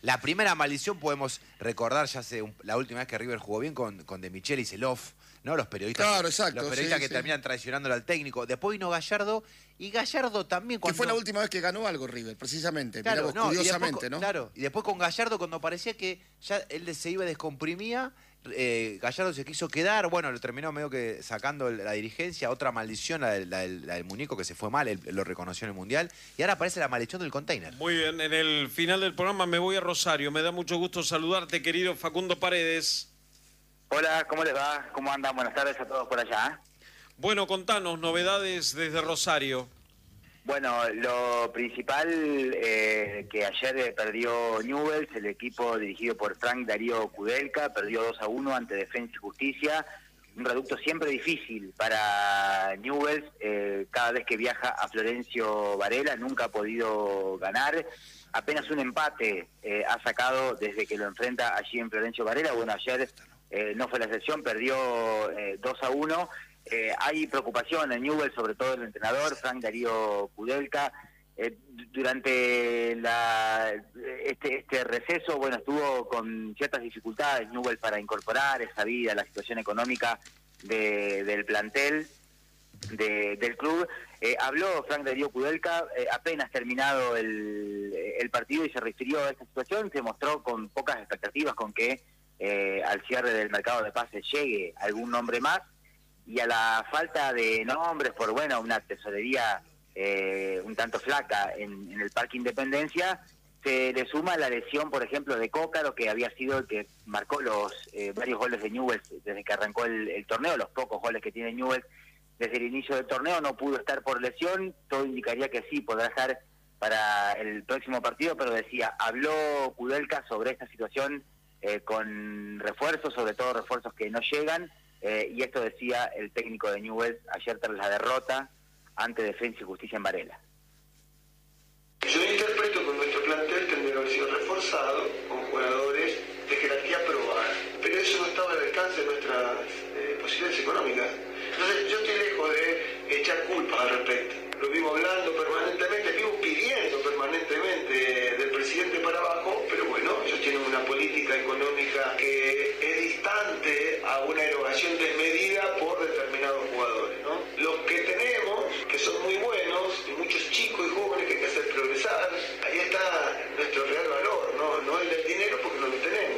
La primera maldición podemos recordar ya la última vez que River jugó bien con De Micheli y Celof, ¿no? Los periodistas, Claro, exacto, los periodistas sí, que sí. terminan traicionándolo al técnico. Después vino Gallardo, y Gallardo también Que cuando... fue la última vez que ganó algo River, precisamente. Claro, Mirá vos, no, curiosamente, ¿no? Claro, y después con Gallardo, cuando parecía que ya él se iba descomprimía, Gallardo se quiso quedar, bueno, lo terminó medio que sacando la dirigencia, otra maldición, la del muñeco que se fue mal, él lo reconoció en el Mundial, y ahora aparece la maldición del container. Muy bien, en el final del programa me voy a Rosario. Me da mucho gusto saludarte, querido Facundo Paredes. Hola, ¿cómo les va? ¿Cómo andan? Buenas tardes a todos por allá. Bueno, contanos, novedades desde Rosario. Bueno, lo principal que ayer perdió Newell's, el equipo dirigido por Frank Darío Kudelka, perdió 2-1 ante Defensa y Justicia. Un reducto siempre difícil para Newell's, cada vez que viaja a Florencio Varela, nunca ha podido ganar. Apenas un empate ha sacado desde que lo enfrenta allí en Florencio Varela. Bueno, ayer no fue la excepción, perdió 2-1. Hay preocupación en Newell's, sobre todo el entrenador, Frank Darío Kudelka. Durante este receso, bueno, estuvo con ciertas dificultades Newell's para incorporar esa vida, la situación económica del plantel del club. Habló Frank Darío Kudelka apenas terminado el partido y se refirió a esta situación. Se mostró con pocas expectativas con que al cierre del mercado de pases llegue algún nombre más, y a la falta de nombres por, bueno, una tesorería un tanto flaca en el Parque Independencia, se le suma la lesión, por ejemplo, de Cócaro, que había sido el que marcó los varios goles de Newell's desde que arrancó el torneo, los pocos goles que tiene Newell's desde el inicio del torneo. No pudo estar por lesión, todo indicaría que sí, podrá estar para el próximo partido, pero decía, habló Kudelka sobre esta situación con refuerzos, sobre todo refuerzos que no llegan, y esto decía el técnico de Newell's ayer tras la derrota ante Defensa y Justicia en Varela. Yo interpreto que nuestro plantel tendría que haber sido reforzado con jugadores de jerarquía probada, pero eso no estaba al alcance de nuestras posibilidades económicas. Entonces yo estoy lejos de echar culpas al respecto. Lo vivo hablando permanentemente, vivo pidiendo permanentemente del presidente para abajo, pero bueno, ellos tienen una política económica que es distante a una erogación desmedida por determinados jugadores, ¿no? Los que tenemos, que son muy buenos, y muchos chicos y jóvenes que hay que hacer progresar, ahí está nuestro real valor, no el del dinero, porque no lo tenemos.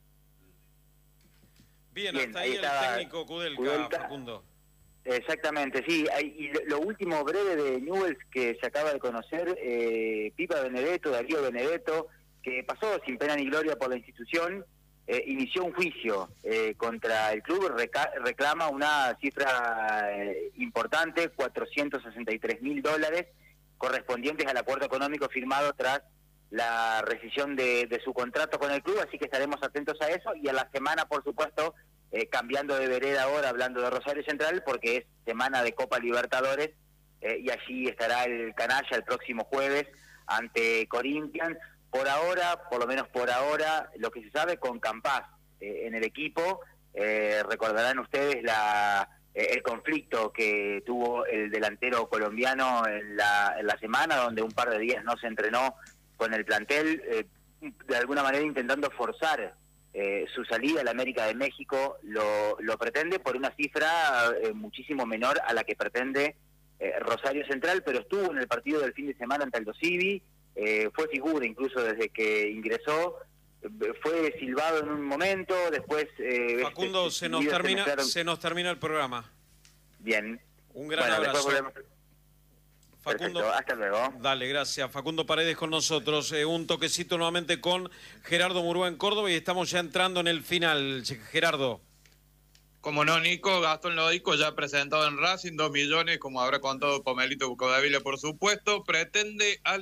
Bien, hasta ahí el técnico Kudelka, Facundo. Exactamente, sí. Y lo último breve de Newell's que se acaba de conocer, Pipa Benedetto, Darío Benedetto, que pasó sin pena ni gloria por la institución, inició un juicio contra el club, reclama una cifra importante, $463.000, correspondientes al acuerdo económico firmado tras la rescisión de su contrato con el club, así que estaremos atentos a eso, y a la semana, por supuesto, cambiando de vereda ahora, hablando de Rosario Central, porque es semana de Copa Libertadores, y allí estará el canalla el próximo jueves ante Corinthians. Por ahora, por lo menos por ahora, lo que se sabe con Campás en el equipo, recordarán ustedes el conflicto que tuvo el delantero colombiano en la semana, donde un par de días no se entrenó con el plantel, de alguna manera intentando forzar su salida a la América de México. Lo pretende por una cifra muchísimo menor a la que pretende Rosario Central, pero estuvo en el partido del fin de semana ante Aldo Civi, fue figura incluso desde que ingresó, fue silbado en un momento, después... Facundo, se nos termina el programa. Bien. Un gran abrazo. Facundo, perfecto, hasta luego. Dale, gracias. Facundo Paredes con nosotros. Un toquecito nuevamente con Gerardo Murúa en Córdoba y estamos ya entrando en el final. Gerardo. Como no, Nico, Gastón Lodico ya presentado en Racing, 2 millones, como habrá contado Pomelito Bucodavila, por supuesto. Pretende a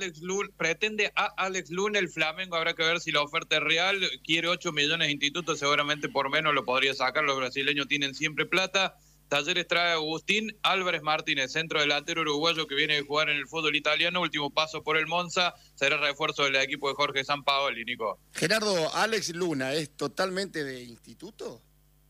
Alex Luna el Flamengo, habrá que ver si la oferta es real. Quiere 8 millones de institutos, seguramente por menos lo podría sacar. Los brasileños tienen siempre plata. Talleres trae a Agustín Álvarez Martínez, centro delantero uruguayo que viene de jugar en el fútbol italiano, último paso por el Monza, será refuerzo del equipo de Jorge Sampaoli, Nico. Gerardo, ¿Alex Luna es totalmente de instituto?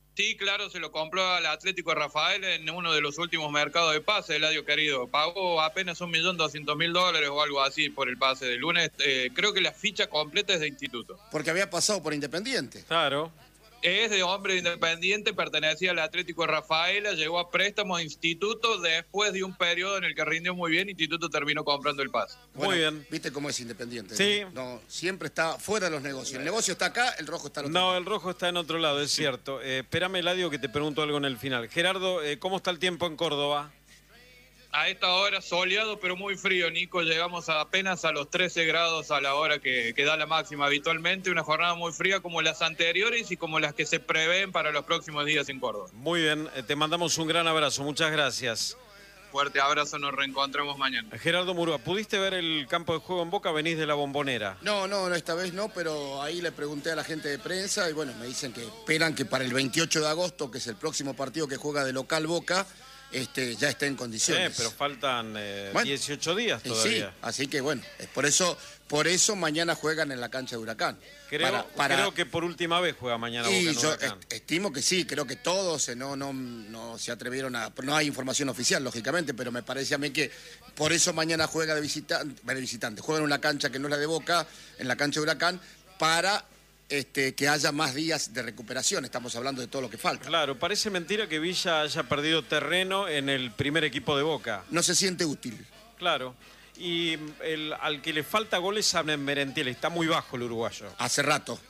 Sí, claro, se lo compró al Atlético Rafael en uno de los últimos mercados de pase, Eladio querido. Pagó apenas $1.200.000 o algo así por el pase de Lunes. Creo que la ficha completa es de Instituto. Porque había pasado por Independiente. Claro. Es de hombre independiente, pertenecía al Atlético Rafaela, llegó a préstamo a Instituto después de un periodo en el que rindió muy bien. Instituto terminó comprando el pase. Bueno, muy bien. ¿Viste cómo es Independiente? Sí. No, siempre está fuera de los negocios. El negocio está acá, el rojo está al otro lado. No, el rojo está en otro lado, es cierto. Espérame, Eladio, que te pregunto algo en el final. Gerardo, ¿cómo está el tiempo en Córdoba? A esta hora soleado pero muy frío, Nico. Llegamos apenas a los 13 grados a la hora que da la máxima habitualmente. Una jornada muy fría como las anteriores y como las que se prevén para los próximos días en Córdoba. Muy bien, te mandamos un gran abrazo. Muchas gracias. Fuerte abrazo, nos reencontramos mañana. Gerardo Murúa, ¿pudiste ver el campo de juego en Boca? Venís de la Bombonera. No, esta vez no, pero ahí le pregunté a la gente de prensa y bueno, me dicen que esperan que para el 28 de agosto, que es el próximo partido que juega de local Boca, ya esté en condiciones. Pero faltan 18 días todavía. Sí, así que bueno, por eso mañana juegan en la cancha de Huracán. Creo que por última vez juega mañana Boca en yo Huracán. Estimo que sí, creo que todos no se atrevieron a... No hay información oficial, lógicamente, pero me parece a mí que por eso mañana juega de visitante. Juega en una cancha que no es la de Boca, en la cancha de Huracán, para... que haya más días de recuperación. Estamos hablando de todo lo que falta. Claro, parece mentira que Villa haya perdido terreno en el primer equipo de Boca. No se siente útil. Claro. Y al que le falta goles es a Merentiel. Está muy bajo el uruguayo. Hace rato.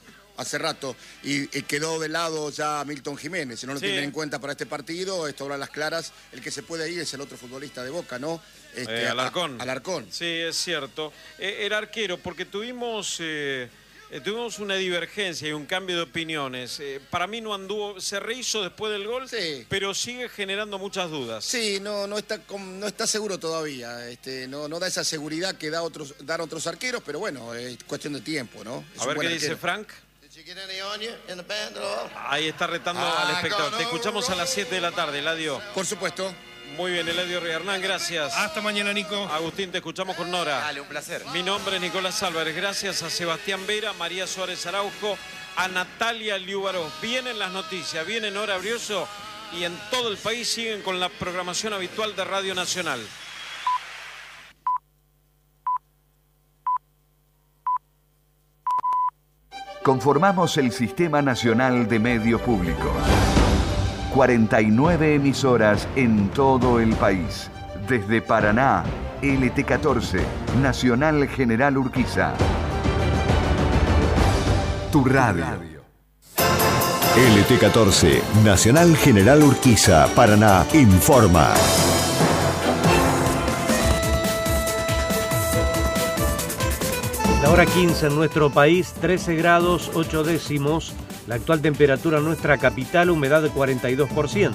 Y quedó de lado ya Milton Jiménez. Si no lo tienen en cuenta para este partido, esto habla a las claras. El que se puede ir es el otro futbolista de Boca, ¿no? Alarcón. Alarcón. Sí, es cierto. Era arquero, porque tuvimos una divergencia y un cambio de opiniones. Para mí no anduvo, se rehizo después del gol, sí, pero sigue generando muchas dudas. Sí, no está seguro todavía. No da esa seguridad que dan otros arqueros, pero bueno, es cuestión de tiempo, ¿no? A ver qué dice Frank. Ahí está retando al espectador. Te escuchamos a las 7 de la tarde, Eladio. Por supuesto. Muy bien, Eladio Hernán, gracias. Hasta mañana, Nico. Agustín, te escuchamos con Nora. Dale, un placer. Mi nombre es Nicolás Álvarez. Gracias a Sebastián Vera, María Suárez Araujo, a Natalia Liubaró. Vienen las noticias, viene Nora Brioso y en todo el país siguen con la programación habitual de Radio Nacional. Conformamos el Sistema Nacional de Medios Públicos. 49 emisoras en todo el país. Desde Paraná, LT14, Nacional General Urquiza. Tu radio. LT14, Nacional General Urquiza, Paraná, informa. La hora 15 en nuestro país, 13 grados 8 décimos. La actual temperatura en nuestra capital, humedad de 42%.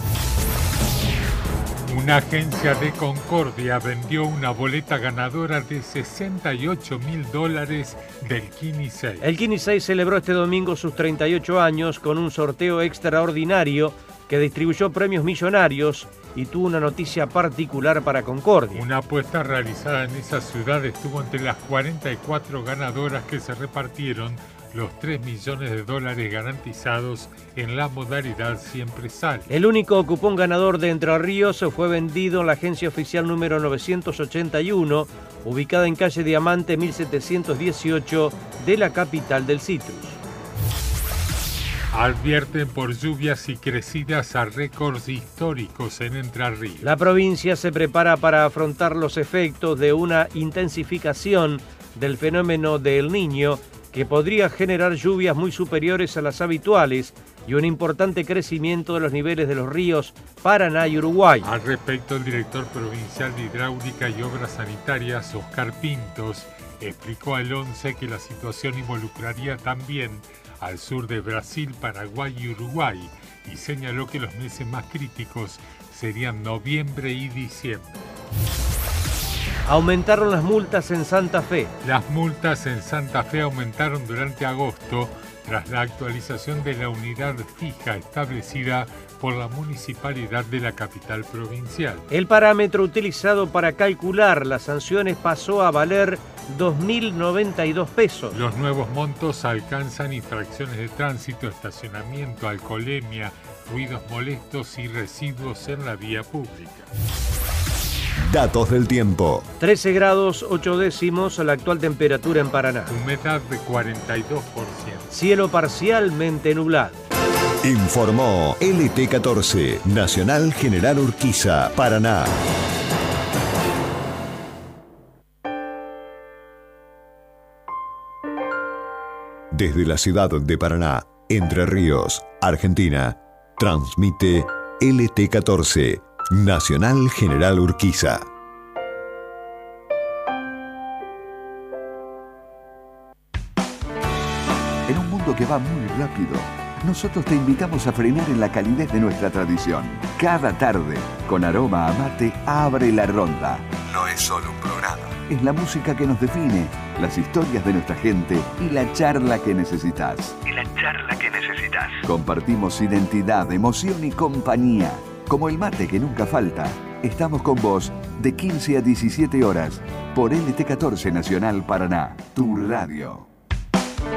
Una agencia de Concordia vendió una boleta ganadora de $68.000 del Kini 6. El Kini 6 celebró este domingo sus 38 años con un sorteo extraordinario que distribuyó premios millonarios y tuvo una noticia particular para Concordia. Una apuesta realizada en esa ciudad estuvo entre las 44 ganadoras que se repartieron los $3 millones garantizados en la modalidad Siempre Sale. El único cupón ganador de Entre Ríos fue vendido en la agencia oficial número 981, ubicada en calle Diamante 1718 de la capital del citrus. Advierten por lluvias y crecidas a récords históricos en Entre Ríos. La provincia se prepara para afrontar los efectos de una intensificación del fenómeno de El Niño, que podría generar lluvias muy superiores a las habituales y un importante crecimiento de los niveles de los ríos Paraná y Uruguay. Al respecto, el director provincial de Hidráulica y Obras Sanitarias, Oscar Pintos, explicó al 11 que la situación involucraría también al sur de Brasil, Paraguay y Uruguay, y señaló que los meses más críticos serían noviembre y diciembre. Aumentaron las multas en Santa Fe. Las multas en Santa Fe aumentaron durante agosto tras la actualización de la unidad fija establecida por la municipalidad de la capital provincial. El parámetro utilizado para calcular las sanciones pasó a valer 2.092 pesos. Los nuevos montos alcanzan infracciones de tránsito, estacionamiento, alcoholemia, ruidos molestos y residuos en la vía pública. Datos del tiempo. 13 grados 8 décimos la actual temperatura en Paraná. Humedad de 42%. Cielo parcialmente nublado. Informó LT14, Nacional General Urquiza, Paraná. Desde la ciudad de Paraná, Entre Ríos, Argentina, transmite LT14, Nacional General Urquiza. En un mundo que va muy rápido, nosotros te invitamos a frenar en la calidez de nuestra tradición. Cada tarde, con aroma a mate, abre la ronda. No es solo un programa. Es la música que nos define, las historias de nuestra gente y la charla que necesitas. Compartimos identidad, emoción y compañía. Como el mate que nunca falta, estamos con vos de 15 a 17 horas por LT14 Nacional Paraná, tu radio.